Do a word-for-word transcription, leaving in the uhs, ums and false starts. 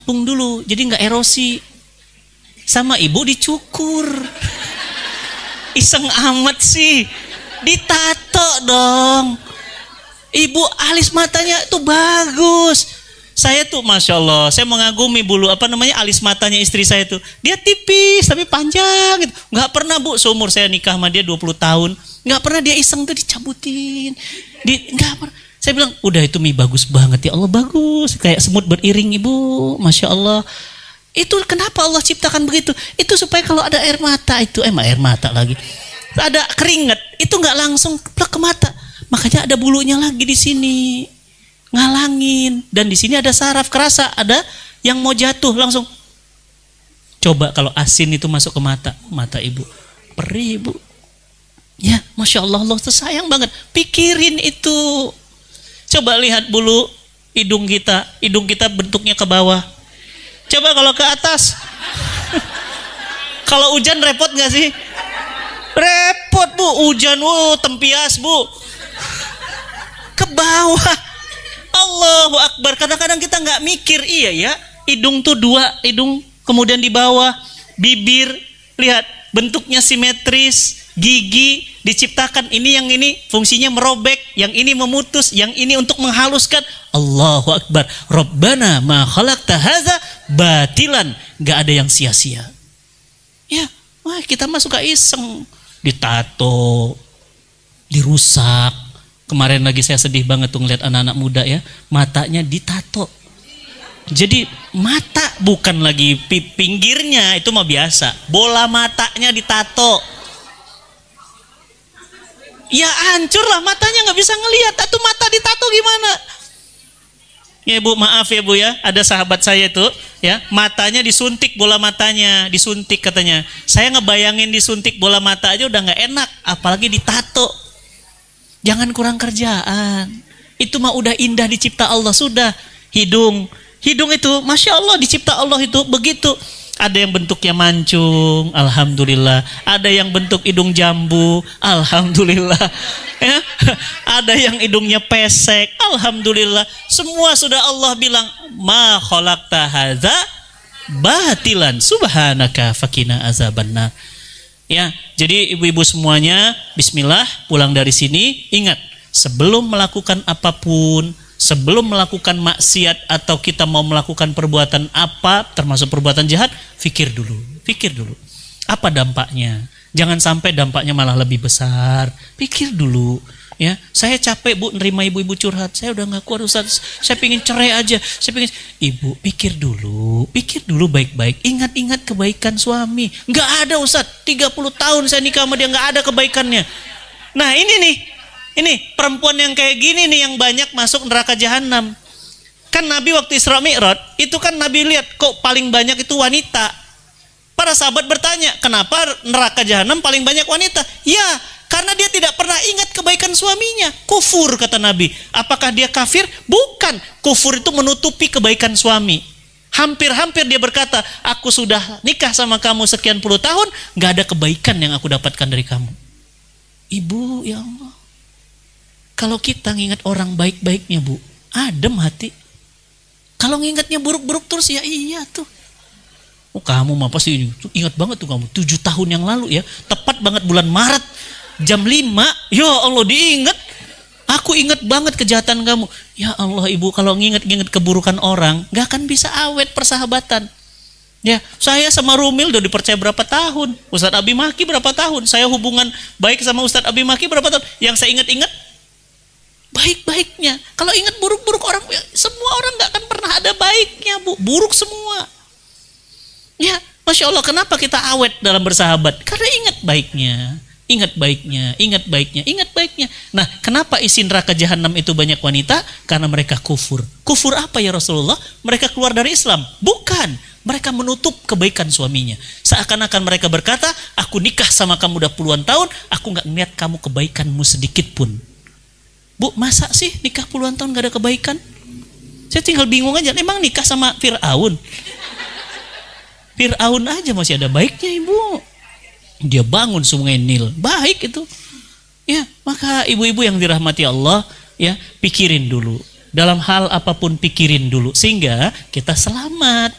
pung dulu, jadi nggak erosi. Sama ibu dicukur. Iseng amat sih, ditato dong. Ibu alis matanya tuh bagus. Saya tuh masya Allah, saya mengagumi bulu apa namanya alis matanya istri saya tuh. Dia tipis tapi panjang gitu. Nggak pernah bu, seumur saya nikah sama dia dua puluh tahun, nggak pernah dia iseng tuh dicabutin. Di, nggak pernah. Saya bilang, udah itu Mi bagus banget ya Allah, bagus. Kayak semut beriring ibu, masya Allah. Itu kenapa Allah ciptakan begitu? Itu supaya kalau ada air mata itu, emang air mata lagi, ada keringat, itu nggak langsung plek ke mata. Makanya ada bulunya lagi di sini, ngalangin. Dan di sini ada saraf kerasa, ada yang mau jatuh langsung. Coba kalau asin itu masuk ke mata, mata ibu perih ibu. Ya, masya Allah, Allah sayang banget. Pikirin itu. Coba lihat bulu hidung kita, hidung kita bentuknya ke bawah. Coba kalau ke atas. Kalau hujan repot gak sih? Repot bu, hujan bu, tempias bu. Ke bawah. Allahu Akbar. Kadang-kadang kita gak mikir, iya ya. Hidung tuh dua, hidung kemudian di bawah, bibir, lihat bentuknya simetris. Gigi diciptakan, ini yang ini fungsinya merobek, yang ini memutus, yang ini untuk menghaluskan. Allahu Akbar. Rabbana ma khalaqta hadza batilan. Gak ada yang sia-sia. Ya, wah kita mah suka iseng. Ditato, dirusak. Kemarin lagi saya sedih banget tuh ngeliat anak-anak muda ya, matanya ditato. Jadi mata bukan lagi pinggirnya, itu mah biasa. Bola matanya ditato. Ya hancur lah, matanya nggak bisa ngelihat. Atau mata ditato gimana? Ya bu, maaf ya bu ya, ada sahabat saya tuh ya, matanya disuntik, bola matanya disuntik katanya. Saya ngebayangin disuntik bola mata aja udah nggak enak, apalagi ditato. Jangan kurang kerjaan. Itu mah udah indah dicipta Allah sudah. Hidung, hidung itu, masya Allah dicipta Allah itu begitu. Ada yang bentuknya mancung, alhamdulillah. Ada yang bentuk hidung jambu, alhamdulillah. Ya. Ada yang hidungnya pesek, alhamdulillah. Semua sudah Allah bilang, ma khalaqta hadza batilan, subhanaka fakina azabannar. Ya, jadi ibu-ibu semuanya, bismillah, pulang dari sini ingat, sebelum melakukan apapun, sebelum melakukan maksiat atau kita mau melakukan perbuatan apa, termasuk perbuatan jahat, pikir dulu, pikir dulu. Apa dampaknya? Jangan sampai dampaknya malah lebih besar. Pikir dulu. Ya, saya capek bu nerima ibu-ibu curhat. Saya udah nggak kuat Ustaz. Saya pingin cerai aja. Saya pingin. Ibu pikir dulu, pikir dulu baik-baik. Ingat-ingat kebaikan suami. Nggak ada Ustaz. tiga puluh tahun saya nikah sama dia nggak ada kebaikannya. Nah ini nih. Ini perempuan yang kayak gini nih yang banyak masuk neraka jahanam. Kan Nabi waktu Isra Mi'raj itu kan Nabi lihat kok paling banyak itu wanita. Para sahabat bertanya, kenapa neraka jahanam paling banyak wanita? Ya, karena dia tidak pernah ingat kebaikan suaminya. Kufur kata Nabi. Apakah dia kafir? Bukan. Kufur itu menutupi kebaikan suami. Hampir-hampir dia berkata, aku sudah nikah sama kamu sekian puluh tahun, gak ada kebaikan yang aku dapatkan dari kamu. Ibu, ya Allah. Kalau kita ngingat orang baik-baiknya bu, adem hati. Kalau ngingatnya buruk-buruk terus ya iya tuh. Oh kamu mah pasti ingat banget tuh kamu. Tujuh tahun yang lalu ya, tepat banget bulan Maret jam lima. Ya Allah diingat. Aku ingat banget kejahatan kamu. Ya Allah ibu, kalau nginget-nginget keburukan orang, gak akan bisa awet persahabatan. Ya, saya sama Rumil udah dipercaya berapa tahun. Ustadz Abi Maki berapa tahun. Saya hubungan baik sama Ustadz Abi Maki berapa tahun. Yang saya ingat-ingat baik-baiknya. Kalau ingat buruk-buruk orang, semua orang gak akan pernah ada baiknya bu, buruk semua. Ya, masya Allah, kenapa kita awet dalam bersahabat? Karena ingat baiknya, ingat baiknya, ingat baiknya, ingat baiknya. Nah, kenapa isi neraka jahanam itu banyak wanita? Karena mereka kufur. Kufur apa ya Rasulullah? Mereka keluar dari Islam? Bukan. Mereka menutup kebaikan suaminya. Seakan-akan mereka berkata, aku nikah sama kamu udah puluhan tahun, aku gak ngeliat kamu kebaikanmu sedikit pun. Bu, masa sih nikah puluhan tahun gak ada kebaikan? Saya tinggal bingung aja. Emang nikah sama Fir'aun? Fir'aun aja masih ada baiknya ibu. Dia bangun sungai Nil. Baik itu. Ya, maka ibu-ibu yang dirahmati Allah, ya pikirin dulu. dalam hal apapun pikirin dulu sehingga kita selamat.